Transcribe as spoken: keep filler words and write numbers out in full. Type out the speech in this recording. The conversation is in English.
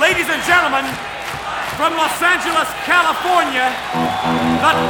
Ladies and gentlemen, from Los Angeles, California, the